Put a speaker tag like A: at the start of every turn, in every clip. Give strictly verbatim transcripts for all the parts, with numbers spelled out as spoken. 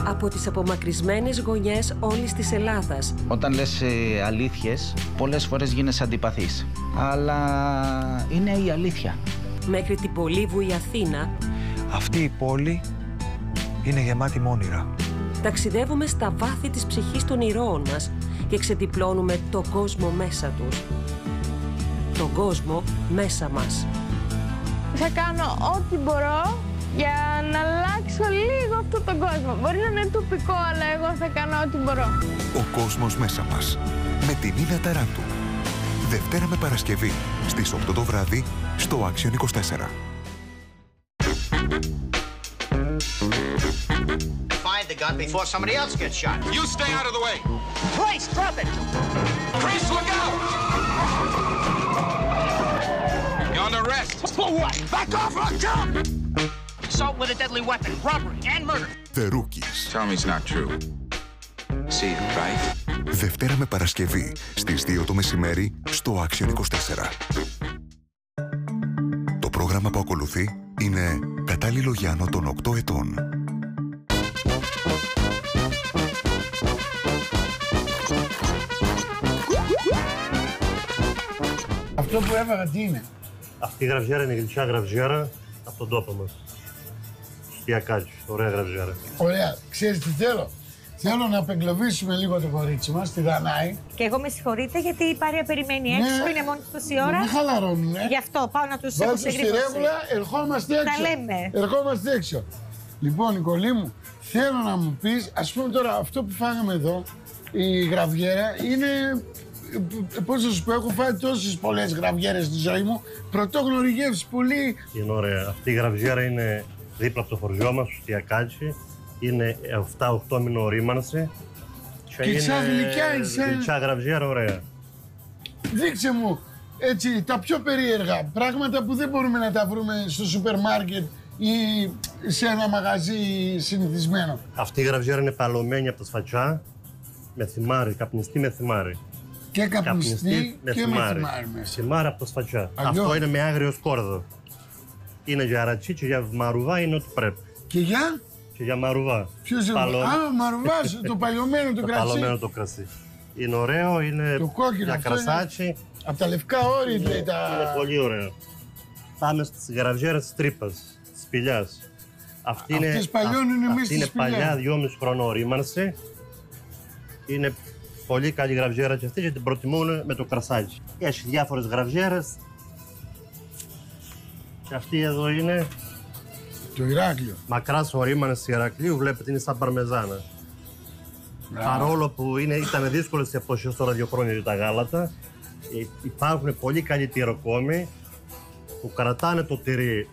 A: από τις απομακρυσμένες γωνιές όλης της Ελλάδας.
B: Όταν λες ε, αλήθειες, πολλές φορές γίνεσαι αντιπαθής. Αλλά είναι η αλήθεια.
A: Μέχρι την πολύβουη Αθήνα.
C: Αυτή η πόλη είναι γεμάτη με όνειρα.
A: Ταξιδεύουμε στα βάθη της ψυχής των ηρώων μας και ξεδιπλώνουμε τον κόσμο μέσα τους. Τον κόσμο μέσα μας.
D: Θα κάνω ό,τι μπορώ για να αλλάξω λίγο αυτόν τον κόσμο. Μπορεί να είναι τοπικό, αλλά εγώ θα κάνω ό,τι μπορώ.
E: Ο κόσμος μέσα μας. Με την Νίνα Ταράντου. Δευτέρα με Παρασκευή στις οκτώ το βράδυ στο Action είκοσι τέσσερα.
F: Find the gun before somebody else gets shot.
G: You stay out of the way.
F: Priest, drop it.
G: Priest, look out! You're under arrest.
F: For what? Back off or I'll jump! Assault with a deadly weapon, robbery and murder.
E: The Rookies.
G: Tell me it's not true. See it, right?
E: Δευτέρα με Παρασκευή στις δύο το μεσημέρι στο Action είκοσι τέσσερα. Το πρόγραμμα που ακολουθεί είναι κατάλληλο για άνω των οκτώ ετών.
H: Αυτό που έβαγα τι είναι?
I: Αυτή η γραβιέρα είναι η γλυκιά γραβιέρα από τον τόπο μας. Στιακάκι, ωραία γραβιέρα.
H: Ωραία. Ξέρεις τι θέλω? Θέλω να απεγκλωβίσουμε λίγο το κορίτσι μας, τη Δανάη.
J: Και εγώ με συγχωρείτε γιατί η παρέα περιμένει έξω, ναι, είναι μόνη του τόση ώρα.
H: Δεν χαλαρώνουν, ε.
J: Γι' αυτό πάω να τους έχω σε
H: στη ρεύουλα, ερχόμαστε έξω.
J: Τα λέμε.
H: Ερχόμαστε έξω. Λοιπόν, Νικολή μου, θέλω να μου πεις, ας πούμε τώρα αυτό που φάγαμε εδώ, η γραβιέρα είναι... Πώς θα σου πω, έχω φάει τόσες πολλές γραβιέρες στη ζωή μου. Πρωτόγνωρη γεύση, πολύ.
I: Είναι ωραία. Αυτή η γραβιέρα είναι δίπλα από το χωριό μας, στο Στιακάκι. Είναι επτά οκτώ μήνο ρήμανση.
H: Και, και σαν γλυκιά είσαι.
I: Γλυκιά γραβιέρα, ωραία.
H: Δείξε μου έτσι τα πιο περίεργα πράγματα που δεν μπορούμε να τα βρούμε στο σούπερ μάρκετ ή σε ένα μαγαζί συνηθισμένο.
I: Αυτή η γραβιέρα είναι παλωμένη από τα σφατσιά με θυμάρι, καπνιστή με θυμάρι.
H: Και καπνιστή
I: με
H: και
I: θυμάρι.
H: με θυμάρι μέσα.
I: Θυμάρι από τα σφατσιά.
H: Αλλιώς.
I: Αυτό είναι με άγριο σκόρδο. Είναι για ρατσί και για μαρουβά είναι ό,τι πρέπει.
H: Και για?
I: Και για μαρουβά.
H: Ποιος είναι?
I: Παλω...
H: Α, μαρουβάς, το παλιωμένο το κρασί.
I: Το παλωμένο το κρασί. Είναι ωραίο, είναι
H: το κόκκινο,
I: για κρασάτσι.
H: Από τα λευκά όρη
I: είναι,
H: λέει τα...
I: Είναι πολύ ωραίο. Πάμε στις γραβιέρες της τρύπας, της σπηλιάς. Αυτή είναι,
H: Αυτές παλιώνουν εμείς
I: αυτή είναι παλιά, δυόμιση χρονών ρήμανση. Είναι πολύ καλή γραβιέρα και αυτή και την προτιμούν με το κρασάκι. Έχει διάφορες γραβιέρες. Και αυτή εδώ είναι...
H: Το Ηράκλειο.
I: Μακράς ορίμανες του Ηρακλείου, βλέπετε είναι σαν παρμεζάνα. Μπράβο. Παρόλο που είναι, ήταν δύσκολες οι εποχές στο ραδιοχρόνιο για τα γάλατα, υπάρχουν πολύ καλοί τυροκόμοι που κρατάνε το τυρί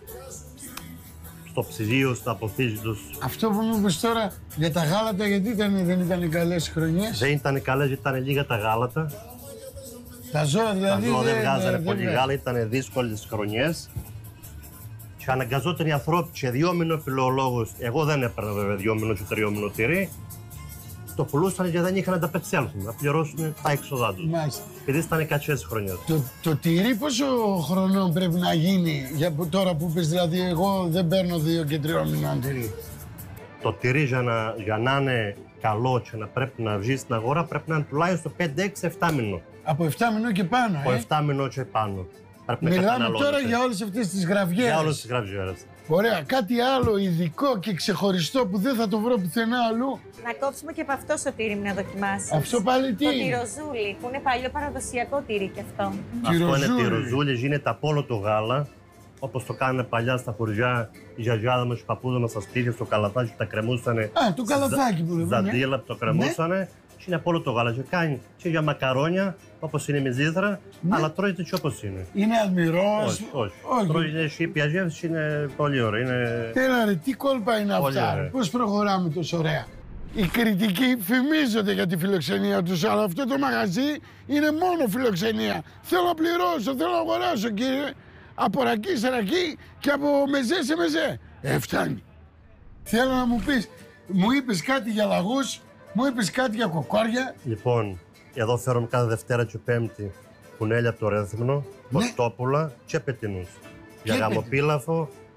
I: στο ψυγείο, στα αποθήκη τους.
H: Αυτό που μου είπες τώρα για τα γάλατα, γιατί ήταν, δεν ήταν καλές χρονιές?
I: Δεν ήταν καλές, γιατί ήταν λίγα τα γάλατα.
H: Τα ζώα δηλαδή
I: τα ζώα δεν βγάζανε
H: δε,
I: πολύ
H: δε,
I: γάλα, ήταν δύσκολες χρονιές. Και αναγκαζόταν οι ανθρώποι σε δυόμηνο φιλολόγους. Εγώ δεν έπαιρνα βέβαια δυόμηνο και τριόμηνο τυρί. Το πουλούσαν και δεν είχαν να τα απεξέλθουν, να πληρώσουν τα έξοδά τους.
H: Μάλιστα.
I: Επειδή ήταν κακές χρονιές.
H: Το, το τυρί πόσο χρονών πρέπει να γίνει, για τώρα που πες δηλαδή εγώ δεν παίρνω δύο και τριών μηνών τυρί?
I: Το τυρί για να, για να είναι καλό και να πρέπει να βγει στην αγορά πρέπει να είναι τουλάχιστον πέντε, έξι, επτά μηνών.
H: Από επτά μηνών και πάνω,
I: Από
H: ε?
I: επτά μηνών και πάνω.
H: Μιλάμε τώρα για όλες αυτές τις γραβιέρες.
I: Για όλες τις γραβιέρες.
H: Ωραία. Κάτι άλλο ειδικό και ξεχωριστό που δεν θα το βρω πουθενά αλλού.
J: Να κόψουμε και από αυτό το τύρι να δοκιμάσεις.
H: Αυτό πάλι τι?
J: Το τυροζούλι, που είναι παλιό παραδοσιακό τύρι κι αυτό.
I: Αυτό είναι τυροζούλι, γίνεται από όλο το γάλα. Όπως το κάνανε παλιά στα χωριά, η γιαγιάδα μας, οι παππούδες μας στα σπίτια, στο καλαθάκι που τα κρεμούσανε.
H: Α, το καλαθάκι που λέμε.
I: Ζαντίλα που το κρεμούσανε. Ναι. Και είναι από όλο το γάλα. Και κάνει και για μακαρόνια, όπως είναι η μυζίδρα, ναι, αλλά τρώγεται και όπως είναι.
H: Είναι αλμυρός.
I: Όχι, όχι. όχι. Τρώγεται η πιαζεύση, είναι πολύ ωραία. Είναι...
H: Τέλα ρε, τι κόλπα είναι πολύ αυτά. Ωραία. Πώς προχωράμε τόσο ωραία. Οι κριτικοί φημίζονται για τη φιλοξενία τους, αλλά αυτό το μαγαζί είναι μόνο φιλοξενία. Θέλω να πληρώσω, θέλω να αγοράσω, κύριε. Από ρακί σε ρακί και από μεζέ σε μεζέ. Ε, φτάνει. Θέλω να μου πεις, μου είπες κάτι για λαγούς, μου είπες κάτι για κοκόρια.
I: Λοιπόν, εδώ φέρουμε κάθε Δευτέρα και Πέμπτη κουνέλια από το Ρέθυμνο, κοστόπουλα, ναι, και πετινούς. Για γαμοπίλαφο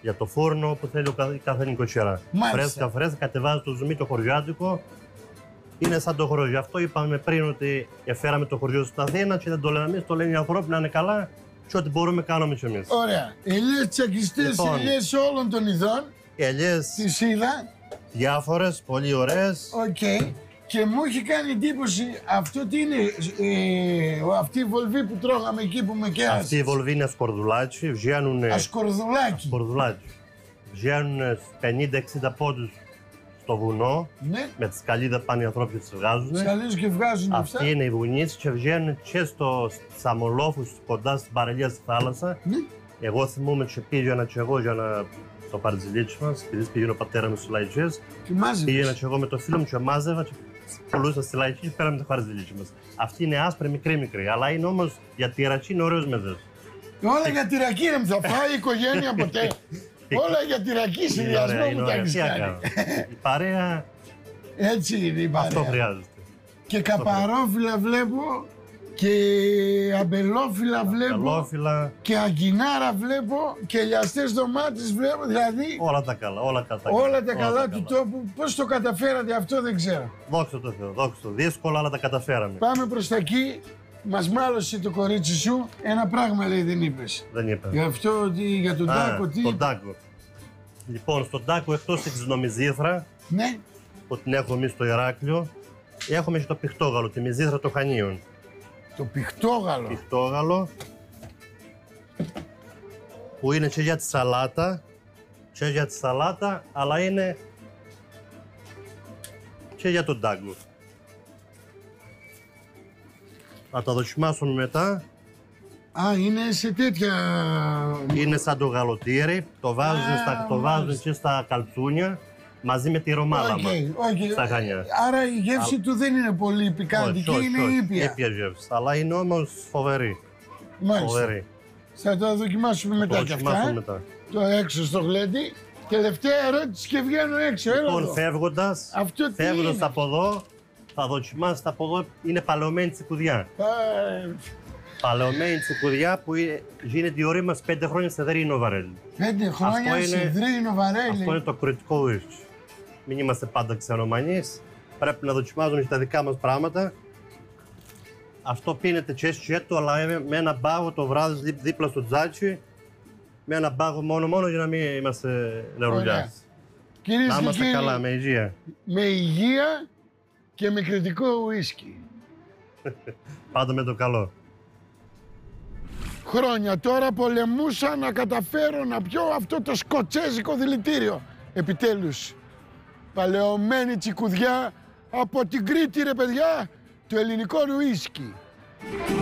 I: Για το φούρνο που θέλει ο κάθε, κάθε νοικοκυρά. Φρέσκα, φρέσκα, κατεβάζει το ζουμί το χωριάτικο. Είναι σαν το χωριό. Γι' αυτό είπαμε πριν ότι φέραμε το χωριό στην Αθήνα και δεν το λέμε εμείς, το λένε οι ανθρώποι να είναι καλά και ό,τι μπορούμε κάνουμε κι εμείς.
H: Ωραία. Ελιές τσακιστές,
I: Λοιπόν,
H: ελιές όλων των ειδών.
I: Ελιές.
H: Τις είδα.
I: Διάφορες, πολύ ωραίες.
H: Οκ. Okay. Και μου έχει κάνει εντύπωση αυτό τι είναι, ε, αυτή η βολβή που τρώγαμε εκεί που με κέρασε.
I: Αυτή η βολβή είναι ασκορδουλάκι, βγαίνουνε...
H: Ασκορδουλάκι.
I: Ασκορδουλάκι. Βγαίνουνε πενήντα εξήντα πόντους στο βουνό.
H: Ναι.
I: Με τη σκαλίδα πάνε οι ανθρώποι και τις βγάζουν.
H: Σκαλίζουν και βγάζουν αυτά.
I: Αυτή είναι η βουνίτσι και βγαίνουν και στο, στις αμολόφους κοντά στην παραλία στη θάλασσα.
H: Ναι.
I: Εγώ θυμούμαι και πήγαινα και εγώ για να... στο παρτζιλίτσι μας, επειδή πήγαινε ο πατέρα μου στις λαϊκές. Πήγαινα και εγώ με το φίλο μου και μάζευα και πουλούσα στη λαϊκή και πέραμε το παρτζιλίτσι μας. Αυτή είναι άσπρη, μικρή, μικρή, αλλά είναι όμως για τυρακή είναι ωραίος μεδές.
H: Όλα για τυρακή ρε, θα φάει η οικογένεια ποτέ. Όλα για τυρακή, συνδυασμό μου τα έχεις κάνει.
I: Η παρέα...
H: Έτσι είναι η παρέα.
I: Αυτό χρειάζεται.
H: Και καπαρόφυλλα βλέπω και αμπελόφυλλα βλέπω
I: αμπελόφυλλα.
H: Και αγκινάρα βλέπω και λιαστές ντομάτες βλέπω, δηλαδή
I: όλα τα καλά, όλα, κατά,
H: όλα τα καλά όλα του καλά. Τόπου. Πώς το καταφέρατε αυτό δεν ξέρω.
I: Δόξα τω Θεώ, δόξα τω. Δύσκολα αλλά τα καταφέραμε.
H: Πάμε προς τα εκεί. Μας μάλωσε το κορίτσι σου, ένα πράγμα λέει δεν είπες.
I: Δεν είπα.
H: Για αυτό ότι για τον
I: Α,
H: τάκο τι...
I: Τον τάκο. Λοιπόν, στον τάκο εκτός της νομιζήθρα,
H: ναι.
I: που την έχουμε εμείς στο Ηράκλειο, έχουμε και το πιχτόγαλο, τη μυζήθρα των Χανίων.
H: Το πιχτόγαλο.
I: Πιχτόγαλο, που είναι και για τη σαλάτα, και για τη σαλάτα, αλλά είναι και για τον τάγκο. Θα τα δοκιμάσουμε μετά.
H: Α, είναι σε τέτοια...
I: Είναι σαν το γαλοτήρι, το βάζουν, Α, στα, το βάζουν και στα καλτσούνια, μαζί με τη ρομάλα
H: okay,
I: μας,
H: okay.
I: στα Χανιά.
H: Άρα η γεύση Α... του δεν είναι πολύ πικάντικη, είναι
I: όχι,
H: ήπια.
I: Ήπια γεύση, αλλά είναι όμως φοβερή.
H: Μάλιστα.
I: Φοβερή.
H: Θα το δοκιμάσουμε μετά
I: το
H: και αυτά.
I: Μετά.
H: Το έξω στο γλέντι. Τελευταία ερώτηση και βγαίνω έξω.
I: Λοιπόν, φεύγοντας, φεύγοντας από εδώ, θα δοκιμάσετε από εδώ, είναι παλαιωμένη τσικουδιά.
H: Ε...
I: Παλαιωμένη τσικουδιά που γίνεται η ορή μας πέντε χρόνια σε Δρίνο Βαρέλι.
H: Πέντε χρόνια σε Δρίνο Βαρέλι.
I: Αυτό είναι το κριτικό ουίσκι. Μην είμαστε πάντα ξενομανείς. Πρέπει να δοκιμάζουμε και τα δικά μας πράγματα. Αυτό πίνεται και έτσι, αλλά με ένα μπάγο το βράδυ δίπλα στο τζάτσι. Με ένα μπάγο μόνο μόνο για να μην είμαστε νερουλιάς. Να είμαστε καλά, με υγεία.
H: Με υγεία και με κριτικό ουίσκι.
I: Πάντα με το καλό.
H: Χρόνια τώρα πολεμούσα να καταφέρω να πιω αυτό το σκοτσέζικο δηλητήριο. Επιτέλους, παλαιωμένη τσικουδιά από την Κρήτη ρε παιδιά, το ελληνικό ουίσκι.